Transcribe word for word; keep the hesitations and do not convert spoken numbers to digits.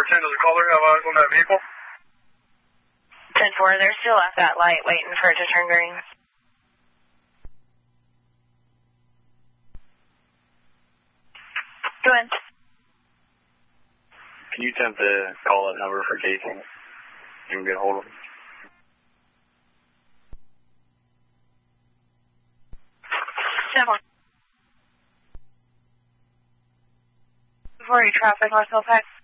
ten to the caller, have eyes on that vehicle. ten four, they're still at that light waiting for it to turn green. Go ahead. Can you attempt to call that number for casing? You can get a hold of them. Seven. Before you traffic, North Pack.